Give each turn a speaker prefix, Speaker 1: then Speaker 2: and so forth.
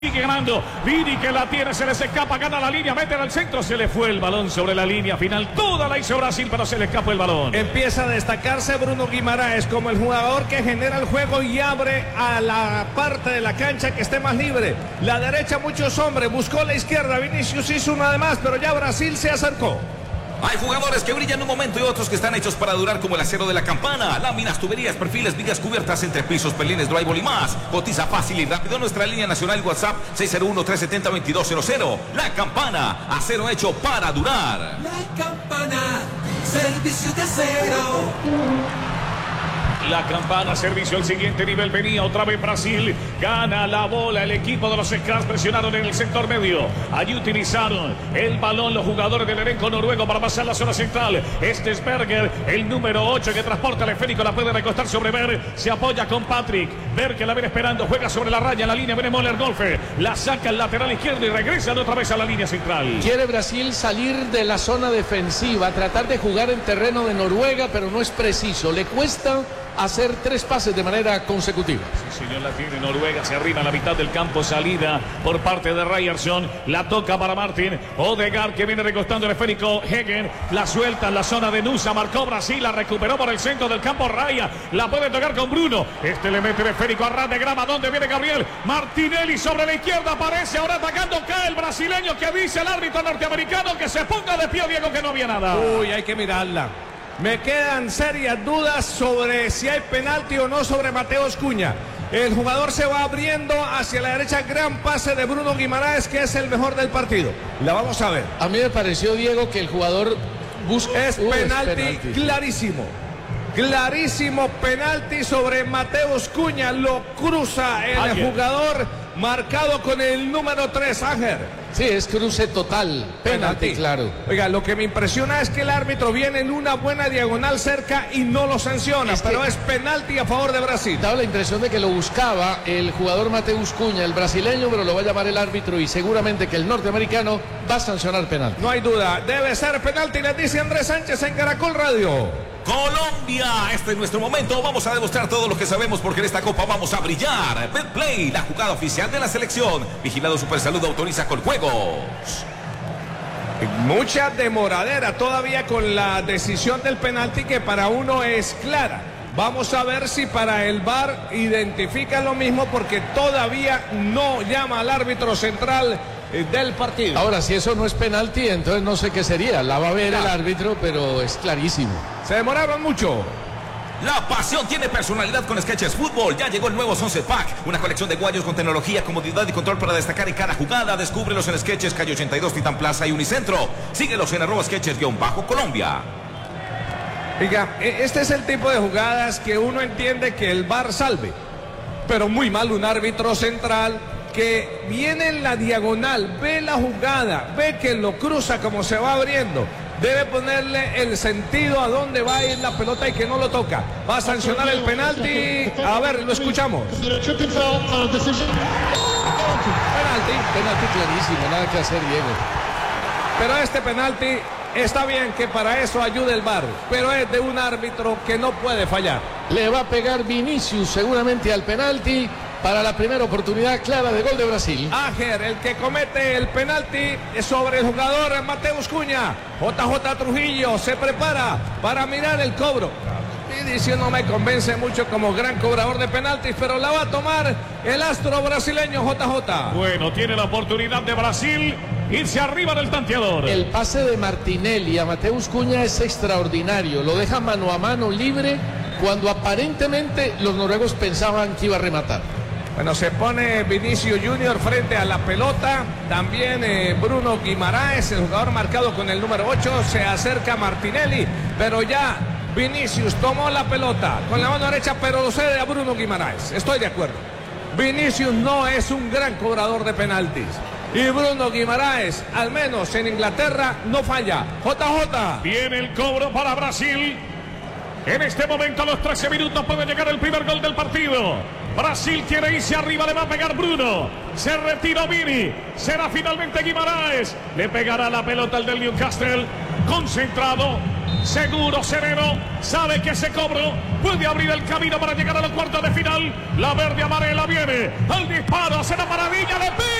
Speaker 1: Sigue ganando, Vini que la tiene, se les escapa, gana la línea, mete al centro, se le fue el balón sobre la línea final, toda la hizo Brasil, pero se le escapó el balón.
Speaker 2: Empieza a destacarse Bruno Guimaraes como el jugador que genera el juego y abre a la parte de la cancha que esté más libre. La derecha muchos hombres, buscó la izquierda, Vinicius hizo una de más, pero ya Brasil se acercó.
Speaker 3: Hay jugadores que brillan un momento y otros que están hechos para durar, como el acero de la campana. Láminas, tuberías, perfiles, vigas cubiertas, entrepisos, pelines, drywall y más. Cotiza fácil y rápido en nuestra línea nacional WhatsApp 601-370-2200. La Campana, acero hecho para durar.
Speaker 4: La Campana, servicio de acero.
Speaker 1: La Campana, servicio al siguiente nivel, venía otra vez Brasil, gana la bola, el equipo de los Scars presionaron en el sector medio, allí utilizaron el balón los jugadores del elenco noruego para pasar la zona central, este es Berger, el número 8 que transporta al esférico, la puede recostar sobre Ver, se apoya con Patrick, Ver que la viene esperando, juega sobre la raya, en la línea viene Moller Golfe, la saca al lateral izquierdo y regresan otra vez a la línea central.
Speaker 5: Quiere Brasil salir de la zona defensiva, tratar de jugar en terreno de Noruega, pero no es preciso, le cuesta hacer 3 pases de manera consecutiva.
Speaker 1: Sí, señor, la tiene Noruega, se arriba a la mitad del campo, salida por parte de Ryerson, la toca para Martin, Odegaard que viene recostando el esférico, Hegen, la suelta en la zona de Nusa, marcó Brasil, la recuperó por el centro del campo, Raya, la puede tocar con Bruno, este le mete el esférico a ras de grama, donde viene Gabriel, Martinelli sobre la izquierda, aparece ahora atacando, cae el brasileño, que dice el árbitro norteamericano que se ponga de pie, Diego, que no había nada.
Speaker 2: Uy, hay que mirarla. Me quedan serias dudas sobre si hay penalti o no sobre Mateus Cunha. El jugador se va abriendo hacia la derecha, gran pase de Bruno Guimaraes, que es el mejor del partido. La vamos a ver.
Speaker 5: A mí me pareció, Diego, que el jugador busca...
Speaker 2: Es penalti clarísimo. Clarísimo penalti sobre Mateus Cunha. Lo cruza el jugador marcado con el número 3, Ángel.
Speaker 5: Sí, es cruce total, penalti, claro.
Speaker 2: Oiga, lo que me impresiona es que el árbitro viene en una buena diagonal cerca y no lo sanciona, pero es penalti a favor de Brasil.
Speaker 5: Daba la impresión de que lo buscaba el jugador Mateus Cunha, el brasileño, pero lo va a llamar el árbitro y seguramente que el norteamericano va a sancionar penalti.
Speaker 2: No hay duda, debe ser penalti, les dice Andrés Sánchez en Caracol Radio.
Speaker 3: Colombia, este es nuestro momento, vamos a demostrar todo lo que sabemos porque en esta copa vamos a brillar. Betplay, la jugada oficial de la selección. Vigilado Supersalud autoriza con juegos.
Speaker 2: Mucha demoradera todavía con la decisión del penalti, que para uno es clara. Vamos a ver si para el VAR identifica lo mismo, porque todavía no llama al árbitro central del partido.
Speaker 5: Ahora, si eso no es penalti, entonces no sé qué sería. La va a ver el árbitro, pero es clarísimo.
Speaker 2: Se demoraron mucho.
Speaker 3: La pasión tiene personalidad con Skechers Fútbol. Ya llegó el nuevo Sunset Pack, una colección de guayos con tecnología, comodidad y control para destacar en cada jugada. Descúbrelos en Skechers, calle 82, Titán Plaza y Unicentro. Síguelos en @Skechers_Colombia.
Speaker 2: Oiga, este es el tipo de jugadas que uno entiende que el VAR salve, pero muy mal un árbitro central que viene en la diagonal, ve la jugada, ve que lo cruza como se va abriendo. Debe ponerle el sentido a dónde va a ir la pelota y que no lo toca. Va a sancionar el penalti. A ver, lo escuchamos.
Speaker 5: Penalti clarísimo, nada que hacer, Diego.
Speaker 2: Pero este penalti está bien, que para eso ayude el VAR, pero es de un árbitro que no puede fallar.
Speaker 5: Le va a pegar Vinicius seguramente al penalti para la primera oportunidad clara de gol de Brasil.
Speaker 2: Áger, el que comete el penalti es sobre el jugador Mateus Cunha. JJ Trujillo se prepara para mirar el cobro. Vinicius no me convence mucho como gran cobrador de penaltis, pero la va a tomar el astro brasileño JJ.
Speaker 1: Bueno, tiene la oportunidad de Brasil irse arriba del tanteador.
Speaker 5: El pase de Martinelli a Mateus Cunha es extraordinario. Lo deja mano a mano libre cuando aparentemente los noruegos pensaban que iba a rematar.
Speaker 2: Bueno, se pone Vinicius Junior frente a la pelota. También Bruno Guimaraes, el jugador marcado con el número 8. Se acerca Martinelli, pero ya Vinicius tomó la pelota con la mano derecha, pero lo cede a Bruno Guimaraes. Estoy de acuerdo. Vinicius no es un gran cobrador de penaltis. Y Bruno Guimaraes, al menos en Inglaterra, no falla. JJ.
Speaker 1: Viene el cobro para Brasil. En este momento, a los 13 minutos, puede llegar el primer gol del partido. Brasil quiere irse arriba, le va a pegar Bruno. Se retiró Vini. Será finalmente Guimaraes. Le pegará la pelota al del Newcastle. Concentrado. seguro, sereno, sabe que ese cobro puede abrir el camino para llegar a los cuartos de final. La verde amarela viene, el disparo, hace la maravilla de